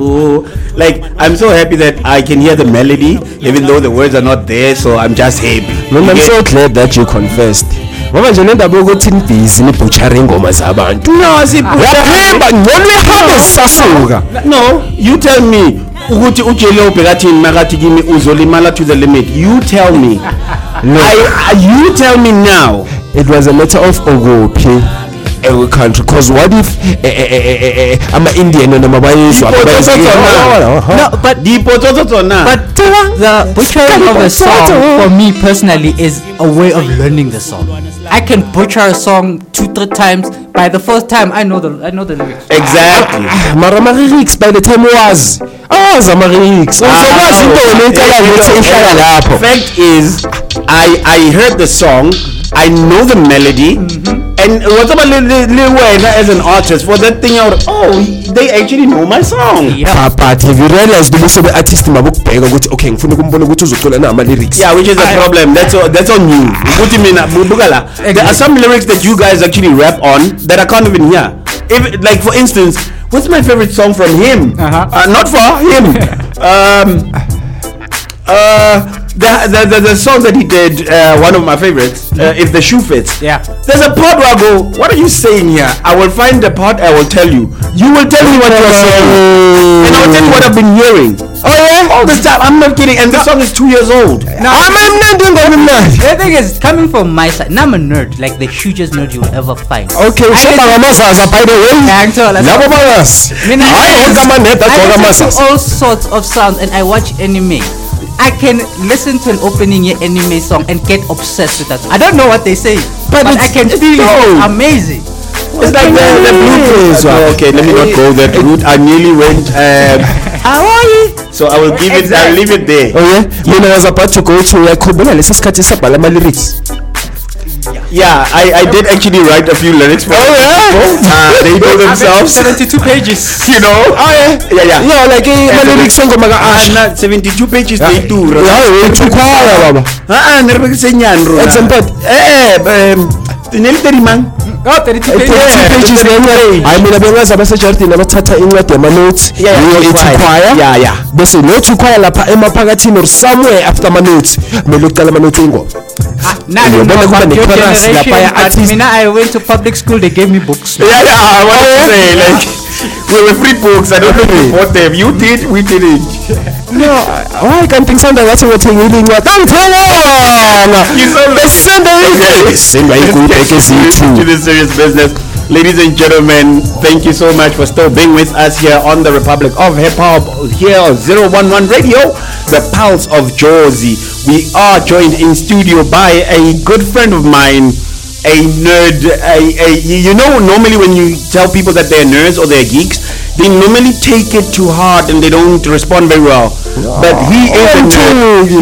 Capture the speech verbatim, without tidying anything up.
Like, I'm so happy that I can hear the melody, even though the words are not there. So I'm just happy. No, I'm so glad that you confessed. Ngoba nje nendaba yokuthi nibhizi nibutshara ingoma zabantu. No, siyaphemba ngcono ihambe sasuka. No, you tell me ukuthi ujele ubhekathini makathi kimi uzolimala to the limit. You tell me. I, you tell me now. It was a matter of okuphi every country, because what if I'm an Indian and I'm a no, but the but the butchering of a song for me personally is a way of learning the song. I can butcher a song two, three times. By the first time, I know the I know the lyrics. Exactly. Mara lyrics by the time was oh the lyrics. Fact is, I I heard the song. I know the melody, mm-hmm. and what's about Lil Wayne as an artist for that thing out? Oh, they actually know my song. Yeah, but have you realized the so artist okay, lyrics. Yeah, which is a problem. That's all, that's on you. There are some lyrics that you guys actually rap on that I can't even hear. If, like for instance, what's my favorite song from him? Uh-huh. Uh, not for him. um. Uh. The, the, the, the song that he did, uh, one of my favorites, uh, If the Shoe Fits. Yeah. There's a part where I go, what are you saying here? I will find the part, I will tell you. You will tell me what you're saying. And I will tell you what I've been hearing. Oh yeah? All this time, I'm not kidding. And the song is two years old. No, I'm not doing that. The thing is, coming from my side, now I'm a nerd, like the hugest nerd you will ever find. Okay, so by the way, I listen to all sorts of sounds and I watch anime. I can listen to an opening anime song and get obsessed with that. I don't know what they say, but, but I can feel it. Amazing. It's like the, the Bluetooth. Oh, okay, let me not go that route. I nearly went. Um, so I will give it. I'll leave it there. Oh yeah. When I was about to go to Yakobela, let's just cut this up. I'm lyrics. Yeah, I, I did actually write a few lyrics for oh, yeah. uh, they do themselves. seventy-two pages. You know? Oh yeah. Yeah, yeah. Yeah, like uh, my lyrics song go uh, not seventy-two pages yeah. They do. Yeah, it's choir baba. Ah, never say nyanro. It's important. Eh, um, thirty man. Oh, thirty-two pages. pages. I mean, abengaza basejartini abathatha incwadi yama notes. Yeah, it's choir. Yeah, yeah. Bese no choir lapha emaphakathini or somewhere after my notes. Melo qala ama notes ingo. Now you know about your generation, but mina, I went to public school, they gave me books. Yeah, yeah, I want to say, like, we were free books, I don't know if you bought them. You did, we didn't. No, why can't think something that's what you're doing? Don't tell me! You saw the Sunday! To the serious business. Ladies and gentlemen, thank you so much for still being with us here on the Republic of Hip Hop, here on zero one one Radio, the Pulse of Jersey. We are joined in studio by a good friend of mine, a nerd. A, a, you know, normally when you tell people that they're nerds or they're geeks, they normally take it too hard and they don't respond very well. But he is a nerd.